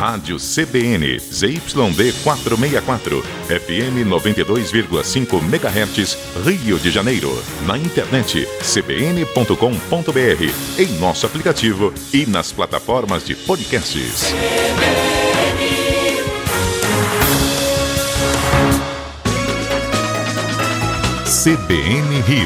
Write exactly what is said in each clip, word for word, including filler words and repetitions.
Rádio C B N, Z Y D quatrocentos e sessenta e quatro, F M noventa e dois vírgula cinco megahertz, Rio de Janeiro. Na internet, c b n ponto com ponto b r, em nosso aplicativo e nas plataformas de podcasts. C B N Rio.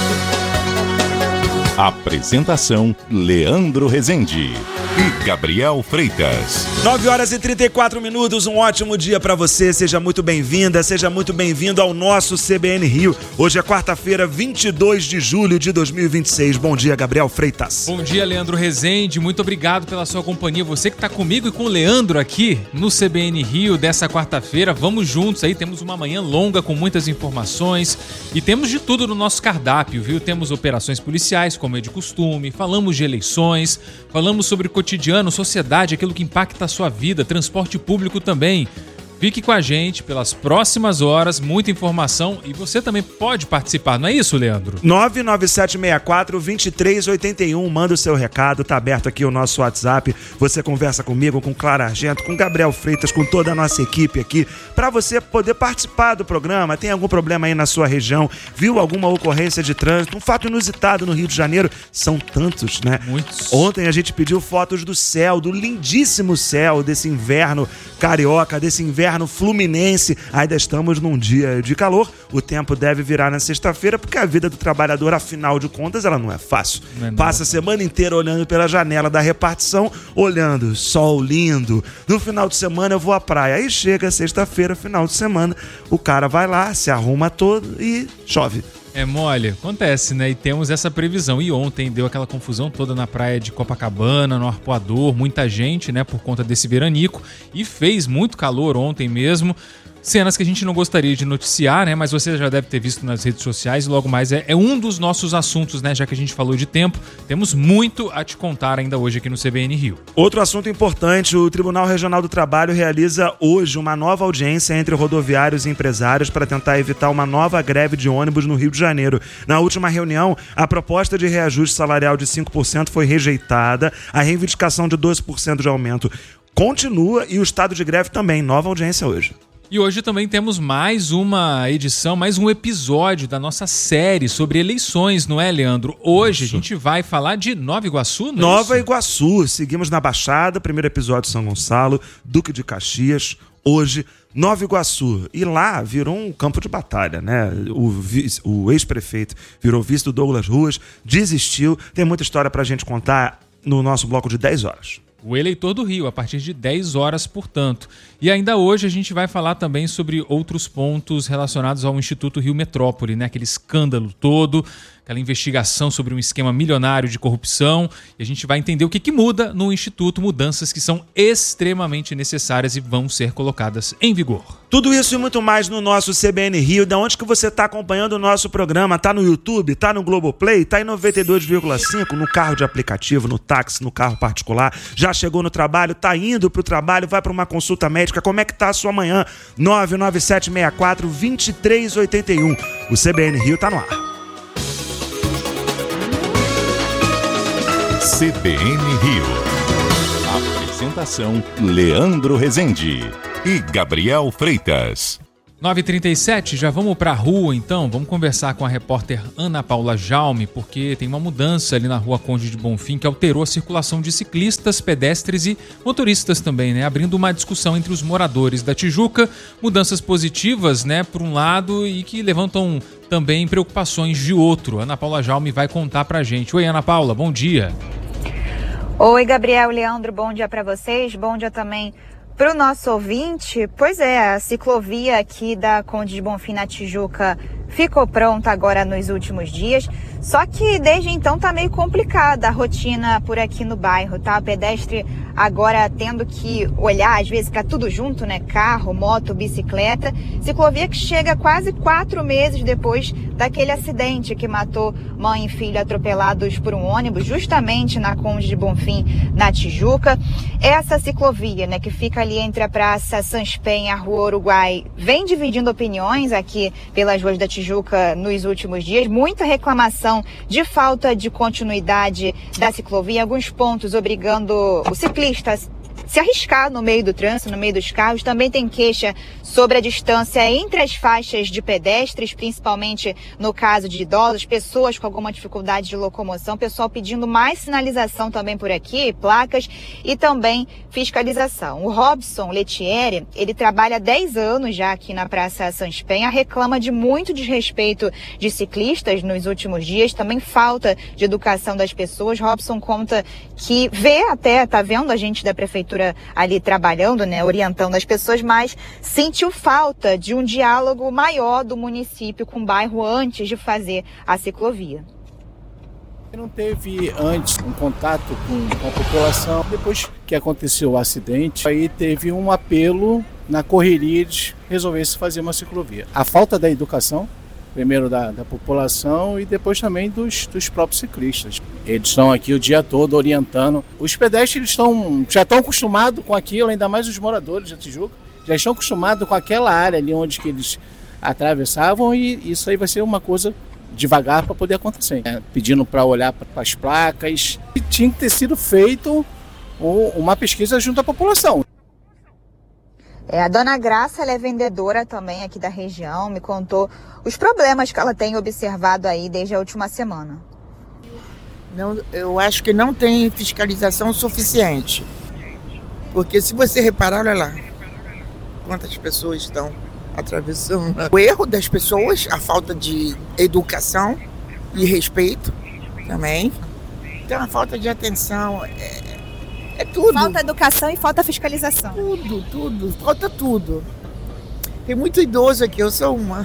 Apresentação: Leandro Rezende e Gabriel Freitas. nove horas e trinta e quatro minutos, um ótimo dia para você. Seja muito bem-vinda, seja muito bem-vindo ao nosso C B N Rio. Hoje é quarta-feira, vinte e dois de julho de dois mil e vinte e seis. Bom dia, Gabriel Freitas. Bom dia, Leandro Rezende. Muito obrigado pela sua companhia. Você que está comigo e com o Leandro aqui no C B N Rio dessa quarta-feira. Vamos juntos aí, temos uma manhã longa com muitas informações e temos de tudo no nosso cardápio, viu? Temos operações policiais, como é de costume, falamos de eleições, falamos sobre cotidiano, sociedade, aquilo que impacta a sua vida, transporte público também. Fique com a gente pelas próximas horas, muita informação e você também pode participar, não é isso, Leandro? nove nove sete seis quatro, dois três oito um, manda o seu recado, tá aberto aqui o nosso WhatsApp, você conversa comigo, com Clara Argento, com Gabriel Freitas, com toda a nossa equipe aqui, para você poder participar do programa. Tem algum problema aí na sua região, viu alguma ocorrência de trânsito, um fato inusitado no Rio de Janeiro? São tantos, né? Muitos. Ontem a gente pediu fotos do céu, do lindíssimo céu, desse inverno carioca, desse inverno fluminense. Ainda estamos num dia de calor, o tempo deve virar na sexta-feira, porque a vida do trabalhador, afinal de contas, ela não é fácil. Não é Passa a semana inteira olhando pela janela da repartição, olhando, sol lindo. No final de semana eu vou à praia, aí chega sexta-feira, final de semana, o cara vai lá, se arruma todo e chove. É mole, acontece, né? E temos essa previsão. E ontem deu aquela confusão toda na praia de Copacabana, no Arpoador, muita gente, né, por conta desse veranico. E fez muito calor ontem mesmo. Cenas que a gente não gostaria de noticiar, né? Mas você já deve ter visto nas redes sociais e logo mais é, é um dos nossos assuntos, né? Já que a gente falou de tempo, temos muito a te contar ainda hoje aqui no C B N Rio. Outro assunto importante, o Tribunal Regional do Trabalho realiza hoje uma nova audiência entre rodoviários e empresários para tentar evitar uma nova greve de ônibus no Rio de Janeiro. Na última reunião, a proposta de reajuste salarial de cinco por cento foi rejeitada, a reivindicação de doze por cento de aumento continua e o estado de greve também. Nova audiência hoje. E hoje também temos mais uma edição, mais um episódio da nossa série sobre eleições, não é, Leandro? Hoje isso. A gente vai falar de Nova Iguaçu, não é Nova isso? Iguaçu. Seguimos na Baixada, primeiro episódio São Gonçalo, Duque de Caxias. Hoje, Nova Iguaçu. E lá virou um campo de batalha, né? O, vice, o ex-prefeito virou vice do Douglas Ruas, desistiu. Tem muita história pra gente contar no nosso bloco de dez horas. O eleitor do Rio, a partir de dez horas, portanto. E ainda hoje a gente vai falar também sobre outros pontos relacionados ao Instituto Rio Metrópole, né? Aquele escândalo todo, aquela investigação sobre um esquema milionário de corrupção. E a gente vai entender o que, que muda no Instituto, mudanças que são extremamente necessárias e vão ser colocadas em vigor. Tudo isso e muito mais no nosso C B N Rio. Da onde que você está acompanhando o nosso programa? Tá no YouTube? Tá no Globoplay? Tá em noventa e dois vírgula cinco? No carro de aplicativo, no táxi, no carro particular? Já chegou no trabalho? Tá indo pro trabalho? Vai para uma consulta médica? Como é que tá a sua manhã? nove nove sete seis quatro, dois três oito um. O C B N Rio tá no ar. C B N Rio. Apresentação: Leandro Rezende e Gabriel Freitas. nove e trinta e sete, já vamos para a rua então, vamos conversar com a repórter Ana Paula Jaume, porque tem uma mudança ali na rua Conde de Bonfim que alterou a circulação de ciclistas, pedestres e motoristas também, né? Abrindo uma discussão entre os moradores da Tijuca, mudanças positivas, né, por um lado, e que levantam também preocupações de outro. Ana Paula Jaume vai contar pra gente. Oi, Ana Paula, bom dia. Oi, Gabriel, Leandro, bom dia para vocês, bom dia também para o nosso ouvinte. Pois é, a ciclovia aqui da Conde de Bonfim na Tijuca ficou pronta agora nos últimos dias, só que desde então tá meio complicada a rotina por aqui no bairro, tá? O pedestre agora tendo que olhar, às vezes, para tudo junto, né? Carro, moto, bicicleta. Ciclovia que chega quase quatro meses depois daquele acidente que matou mãe e filho atropelados por um ônibus, justamente na Conde de Bonfim, na Tijuca. Essa ciclovia, né, que fica ali entre a Praça Sans Penha e a Rua Uruguai, vem dividindo opiniões aqui pelas ruas da Tijuca nos últimos dias. Muita reclamação de falta de continuidade da ciclovia, alguns pontos obrigando os ciclistas se arriscar no meio do trânsito, no meio dos carros. Também tem queixa sobre a distância entre as faixas de pedestres, principalmente no caso de idosos, pessoas com alguma dificuldade de locomoção, pessoal pedindo mais sinalização também por aqui, placas e também fiscalização. O Robson Letieri, ele trabalha há dez anos já aqui na Praça Sans Penha, reclama de muito desrespeito de ciclistas nos últimos dias, também falta de educação das pessoas. Robson conta que vê até, tá vendo a gente da prefeitura ali trabalhando, né, orientando as pessoas, mas sentiu falta de um diálogo maior do município com o bairro antes de fazer a ciclovia. Não teve antes um contato com, com a população. Depois que aconteceu o acidente, aí teve um apelo na correria de resolver-se fazer uma ciclovia. A falta da educação, primeiro da, da população e depois também dos, dos próprios ciclistas. Eles estão aqui o dia todo orientando. Os pedestres eles estão, já estão acostumados com aquilo, ainda mais os moradores de Tijuca, já estão acostumados com aquela área ali onde que eles atravessavam e isso aí vai ser uma coisa devagar para poder acontecer. É, pedindo para olhar para as placas. E tinha que ter sido feito uma pesquisa junto à população. É, a dona Graça, ela é vendedora também aqui da região, me contou os problemas que ela tem observado aí desde a última semana. Não, eu acho que não tem fiscalização suficiente. Porque se você reparar, olha lá, quantas pessoas estão atravessando. O erro das pessoas, a falta de educação e respeito também. Então a falta de atenção é, é tudo. Falta educação e falta fiscalização. Tudo, tudo, falta tudo. Tem muito idoso aqui, eu sou uma.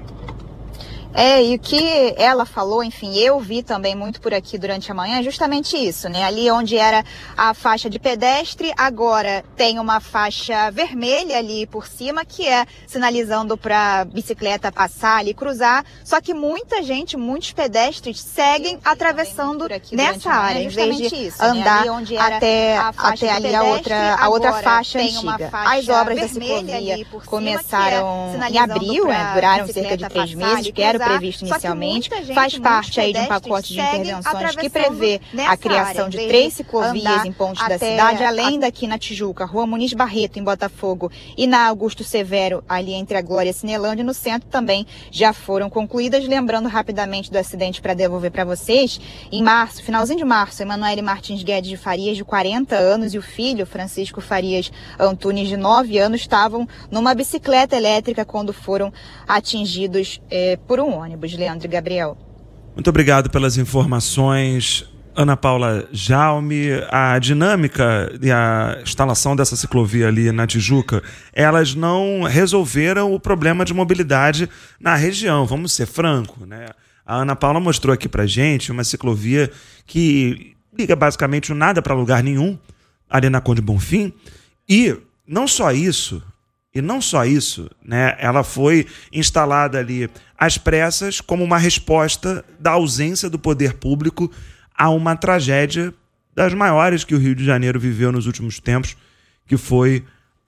É, e o que ela falou, enfim, eu vi também muito por aqui durante a manhã, é justamente isso, né? Ali onde era a faixa de pedestre, agora tem uma faixa vermelha ali por cima, que é sinalizando para bicicleta passar ali, cruzar, só que muita gente, muitos pedestres seguem atravessando nessa área, em vez de isso, andar, né? até, até ali pedestre, a outra, a outra faixa antiga. Faixa As obras da ciclovia começaram é em abril, né? Duraram cerca de três meses, que era previsto inicialmente, gente, faz parte aí de um pacote de intervenções que prevê a criação de três ciclovias em pontos da cidade, além daqui na Tijuca, Rua Muniz Barreto, em Botafogo, e na Augusto Severo, ali entre a Glória e a Cinelândia, no centro também já foram concluídas. Lembrando rapidamente do acidente para devolver para vocês, em março, finalzinho de março, Emanuele Martins Guedes de Farias, de quarenta anos, e o filho, Francisco Farias Antunes, de nove anos, estavam numa bicicleta elétrica quando foram atingidos eh, por um ônibus. Leandro e Gabriel. Muito obrigado pelas informações, Ana Paula Jaume. A dinâmica e a instalação dessa ciclovia ali na Tijuca, elas não resolveram o problema de mobilidade na região, vamos ser franco, né? A Ana Paula mostrou aqui pra gente uma ciclovia que liga basicamente o nada para lugar nenhum, ali na Conde Bonfim, e não só isso, E não só isso, né? Ela foi instalada ali às pressas como uma resposta da ausência do poder público a uma tragédia das maiores que o Rio de Janeiro viveu nos últimos tempos, que foi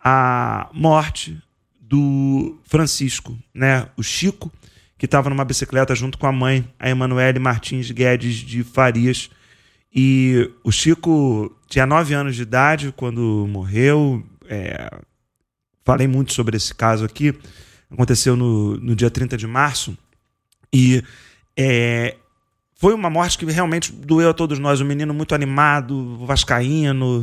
a morte do Francisco, né? O Chico, que estava numa bicicleta junto com a mãe, a Emanuele Martins Guedes de Farias. E o Chico tinha nove anos de idade quando morreu. É... Falei muito sobre esse caso aqui. Aconteceu no, no dia trinta de março. E é, foi uma morte que realmente doeu a todos nós. Um menino muito animado, vascaíno,